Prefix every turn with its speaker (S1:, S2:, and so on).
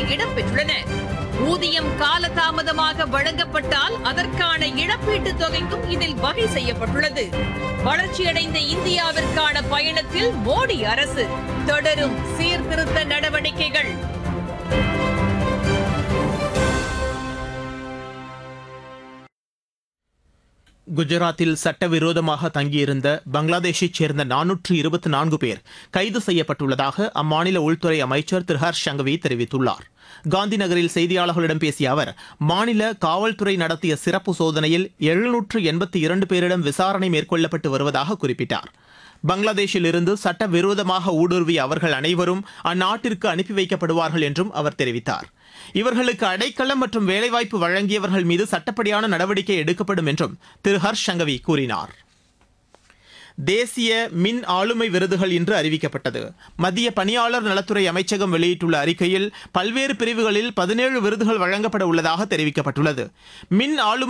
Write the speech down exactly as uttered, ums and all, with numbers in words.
S1: இதில் இடம்பெற்றுள்ளன. ஊதியம் காலதாமதமாக வழங்கப்பட்டால் அதற்கான இழப்பீட்டுத் தொகைக்கும் இதில் வகை செய்யப்பட்டுள்ளது. வளர்ச்சியடைந்த இந்தியாவிற்கான பயணத்தில் மோடி அரசு தொடரும் சீர்திருத்த நடவடிக்கைகள்.
S2: குஜராத்தில் சட்டவிரோதமாக தங்கியிருந்த பங்களாதேஷைச் சேர்ந்த நானூற்று இருபத்தி நான்கு பேர் கைது செய்யப்பட்டுள்ளதாக அம்மாநில உள்துறை அமைச்சர் திரு ஹர்ஷ் சங்கவி தெரிவித்துள்ளார். காந்தி நகரில் செய்தியாளர்களிடம் பேசிய அவர், மாநில காவல்துறை நடத்திய சிறப்பு சோதனையில் எழுநூற்று எண்பத்தி இரண்டு பேரிடம் விசாரணை மேற்கொள்ளப்பட்டு வருவதாக குறிப்பிட்டார். பங்களாதேஷில் இருந்து சட்டவிரோதமாக ஊடுருவிய அவர்கள் அனைவரும் அந்நாட்டிற்கு அனுப்பி வைக்கப்படுவார்கள் என்றும் அவர் தெரிவித்தார். இவர்களுக்கு அடைக்கலம் மற்றும் வேலைவாய்ப்பு வழங்கியவர்கள் மீது சட்டப்படியான நடவடிக்கை எடுக்கப்படும் என்றும் திரு ஹர்ஷ் சங்கவி கூறினார். தேசிய மின் ஆளுமை விருதுகள் இன்று அறிவிக்கப்பட்டது. மத்திய பணியாளர் நலத்துறை அமைச்சகம் வெளியிட்டுள்ள அறிக்கையில் பல்வேறு பிரிவுகளில் பதினேழு விருதுகள் வழங்கப்பட உள்ளதாக தெரிவிக்கப்பட்டுள்ளது. மின் ஆளுமை